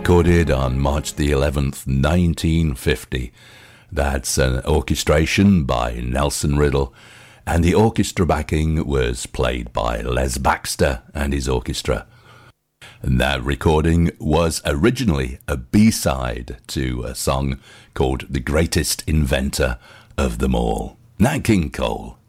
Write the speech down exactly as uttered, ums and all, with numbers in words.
recorded on March the eleventh, nineteen fifty. That's an orchestration by Nelson Riddle, and the orchestra backing was played by Les Baxter and his orchestra. And that recording was originally a B-side to a song called The Greatest Inventor of Them All, Nat King Cole.